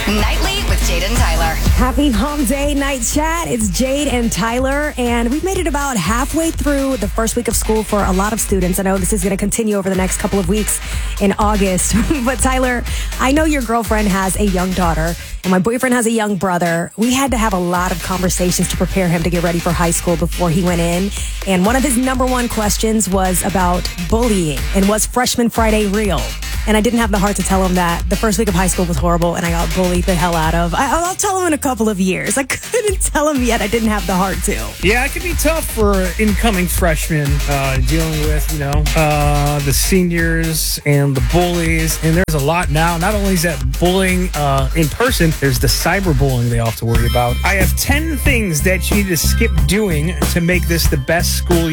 Nightly with Jade and Tyler. Happy Home Day Night Chat. It's Jade and Tyler, and we've made it about halfway through the first week of school for a lot of students. I know this is going to continue over the next couple of weeks in August. But Tyler, I know your girlfriend has a young daughter, and my boyfriend has a young brother. We had to have a lot of conversations to prepare him to get ready for high school before he went in. And one of his number one questions was about bullying, and was Freshman Friday real? And I didn't have the heart to tell him that the first week of high school was horrible and I got bullied the hell out of. I'll tell him in a couple of years. I couldn't tell him yet. I didn't have the heart to. Yeah, it can be tough for incoming freshmen dealing with, the seniors and the bullies. And there's a lot now. Not only is that bullying in person, there's the cyberbullying they all have to worry about. I have 10 things that you need to skip doing to make this the best school